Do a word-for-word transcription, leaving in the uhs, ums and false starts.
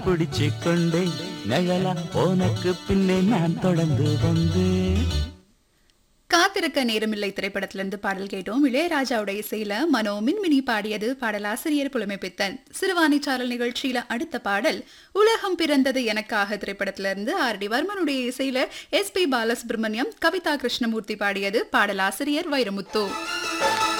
பிடிச்சு கொண்டே நிழலா உனக்கு பின்னே நான் தொடர்ந்து வந்தேன். காத்திருக்க நேரமில்லை திரைப்படத்திலிருந்து பாடல் கேட்டோம். இளையராஜாவுடைய இசையில மனோ மின்மினி பாடியது. பாடலாசிரியர் புலமைப்பித்தன். சிறுவாணி சாரல் நிகழ்ச்சியில அடுத்த பாடல் உலகம் பிறந்தது எனக்காக திரைப்படத்திலிருந்து ஆர் டி வர்மனுடைய இசையில எஸ் பி பாலசுப்ரமணியம், கவிதா கிருஷ்ணமூர்த்தி பாடியது. பாடலாசிரியர் வைரமுத்து.